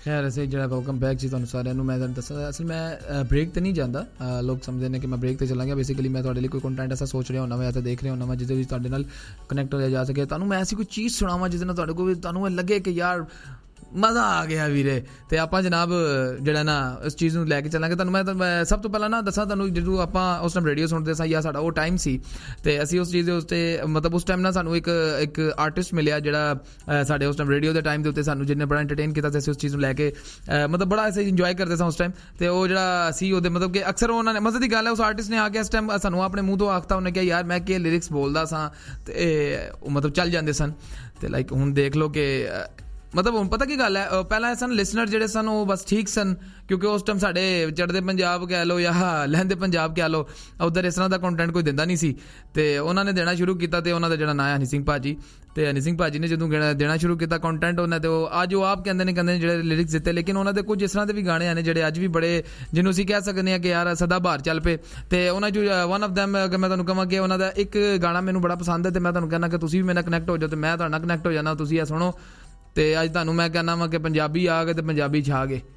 ਖੈਰ ਅਸੀਂ ਜਿਹੜਾ ਵੈਲਕਮ ਬੈਕ ਜੀ ਤੁਹਾਨੂੰ ਸਾਰਿਆਂ ਨੂੰ। ਮੈਂ ਤੁਹਾਨੂੰ ਦੱਸਾਂ ਅਸਲ ਮੈਂ ਬ੍ਰੇਕ ਤੇ ਨਹੀਂ ਜਾਂਦਾ, ਲੋਕ ਸਮਝਦੇ ਨੇ ਕਿ ਮੈਂ ਬ੍ਰੇਕ ਤੇ ਚਲਾ ਗਿਆ। ਬੇਸਿਕਲੀ ਮੈਂ ਤੁਹਾਡੇ ਲਈ ਕੋਈ ਕੰਟੈਂਟ ਐਸਾ ਸੋਚ ਰਿਹਾ ਹੁੰਦਾ, ਮੈਂ ਐਸਾ ਦੇਖ ਰਿਹਾ ਹੁੰਦਾ ਵਾ ਜਿਹਦੇ ਵਿੱਚ ਤੁਹਾਡੇ ਨਾਲ ਕਨੈਕਟ ਹੋਇਆ ਜਾ ਸਕੇ। ਤੁਹਾਨੂੰ ਮੈਂ ਐਸੀ ਕੋਈ ਚੀਜ਼ ਸੁਣਾਵਾਂ ਜਿਹਦੇ ਨਾਲ ਤੁਹਾਡੇ ਕੋਲ ਤੁਹਾਨੂੰ ਲੱਗੇ ਕਿ ਯਾਰ ਮਜ਼ਾ ਆ ਗਿਆ ਵੀਰੇ। ਤੇ ਆਪਾਂ ਜਨਾਬ ਜਿਹੜਾ ਨਾ ਇਸ ਚੀਜ਼ ਨੂੰ ਲੈ ਕੇ ਚੱਲਾਂਗੇ। ਤੁਹਾਨੂੰ ਮੈਂ ਸਭ ਤੋਂ ਪਹਿਲਾਂ ਨਾ ਦੱਸਾਂ ਤੁਹਾਨੂੰ, ਜਦੋਂ ਆਪਾਂ ਉਸ ਟਾਈਮ ਰੇਡੀਓ ਸੁਣਦੇ ਸਾਂ ਜਾਂ ਸਾਡਾ ਉਹ ਟਾਈਮ ਸੀ, ਤੇ ਅਸੀਂ ਉਸ ਚੀਜ਼ ਦੇ ਉੱਤੇ ਮਤਲਬ ਉਸ ਟਾਈਮ ਨਾ ਸਾਨੂੰ ਇੱਕ ਆਰਟਿਸਟ ਮਿਲਿਆ ਜਿਹੜਾ ਸਾਡੇ ਉਸ ਟਾਈਮ ਰੇਡੀਓ ਦੇ ਟਾਈਮ ਦੇ ਉੱਤੇ ਸਾਨੂੰ ਜਿਹਨੇ ਬੜਾ ਐਂਟਰਟੇਨ ਕੀਤਾ ਤੇ ਅਸੀਂ ਉਸ ਚੀਜ਼ ਨੂੰ ਲੈ ਕੇ ਮਤਲਬ ਬੜਾ ਅਸੀਂ ਇੰਜੋਏ ਕਰਦੇ ਸਾਂ ਉਸ ਟਾਈਮ। ਤੇ ਉਹ ਜਿਹੜਾ ਸੀ ਉਹਦੇ ਮਤਲਬ ਕਿ ਅਕਸਰ ਉਹਨਾਂ ਨੇ ਮਜ਼ੇ ਦੀ ਗੱਲ ਹੈ, ਉਸ ਆਰਟਿਸਟ ਨੇ ਆ ਕੇ ਇਸ ਟਾਈਮ ਸਾਨੂੰ ਆਪਣੇ ਮੂੰਹ ਤੋਂ ਆਖਤਾ, ਉਹਨੇ ਕਿਹਾ ਯਾਰ ਮੈਂ ਕੀ ਲਿਰਿਕਸ ਬੋਲਦਾ ਸਾਂ, ਤੇ ਉਹ ਮਤਲਬ ਚੱਲ ਜਾਂਦੇ ਸਨ। ਤੇ ਲਾਈਕ ਹੁਣ ਦੇਖ ਲਓ ਕਿ ਮਤਲਬ ਹੁਣ ਪਤਾ ਕੀ ਗੱਲ ਹੈ, ਪਹਿਲਾਂ ਸਨ ਲਿਸਨਰ ਜਿਹੜੇ ਸਨ ਉਹ ਬਸ ਠੀਕ ਸਨ, ਕਿਉਂਕਿ ਉਸ ਟਾਈਮ ਸਾਡੇ ਚੜ੍ਹਦੇ ਪੰਜਾਬ ਕਹਿ ਲਓ ਜਾਂ ਲਹਿੰਦੇ ਪੰਜਾਬ ਕਹਿ ਲਓ, ਉੱਧਰ ਇਸ ਤਰ੍ਹਾਂ ਦਾ ਕੰਟੈਂਟ ਕੋਈ ਦਿੰਦਾ ਨਹੀਂ ਸੀ। ਤੇ ਉਹਨਾਂ ਨੇ ਦੇਣਾ ਸ਼ੁਰੂ ਕੀਤਾ, ਤੇ ਉਹਨਾਂ ਦਾ ਜਿਹੜਾ ਨਾਂ ਹੈ ਹਨੀ ਸਿੰਘ ਭਾਜੀ, ਤੇ ਹਨੀ ਸਿੰਘ ਭਾਜੀ ਨੇ ਜਦੋਂ ਦੇਣਾ ਸ਼ੁਰੂ ਕੀਤਾ ਕੰਟੈਂਟ ਉਹਨਾਂ ਤੇ ਉਹ ਅੱਜ ਉਹ ਆਪ ਕਹਿੰਦੇ ਨੇ ਜਿਹੜੇ ਲਿਰਿਕਸ ਦਿੱਤੇ। ਲੇਕਿਨ ਉਹਨਾਂ ਦੇ ਕੁਝ ਇਸ ਤਰ੍ਹਾਂ ਦੇ ਵੀ ਗਾਣੇ ਆਨੇ ਜਿਹੜੇ ਅੱਜ ਵੀ ਬੜੇ, ਜਿਹਨੂੰ ਅਸੀਂ ਕਹਿ ਸਕਦੇ ਹਾਂ ਕਿ ਯਾਰ ਸਦਾ ਬਹਾਰ ਚੱਲ ਪਏ। ਤੇ ਉਹਨਾਂ 'ਚੋਂ ਵਨ ਆਫ ਦੈਮ ਅਗਰ ਮੈਂ ਤੁਹਾਨੂੰ ਕਹਾਂ ਕਿ ਉਹਨਾਂ ਦਾ ਇੱਕ ਗਾਣਾ ਮੈਨੂੰ ਬੜਾ ਪਸੰਦ ਹੈ, ਤੇ ਮੈਂ ਤੁਹਾਨੂੰ ਕਹਿੰਦਾ ਕਿ ਤੁਸੀਂ ਵੀ ਮੇਰੇ ਨਾਲ ਕਨੈਕਟ ਹੋ ਜਾਓ, ਤੇ ਮੈਂ ਤੁਹਾਡੇ ਨਾਲ ਕਨੈਕਟ ਹੋ ਜਾਣਾ। ਤੁਸੀਂ ਇਹ ਸੁਣੋ, ਤੇ ਅੱਜ ਤੁਹਾਨੂੰ ਮੈਂ ਕਹਿੰਦਾ ਵਾ ਕਿ ਪੰਜਾਬੀ ਆ ਗਏ ਤੇ ਪੰਜਾਬੀ ਛਾ ਗਏ।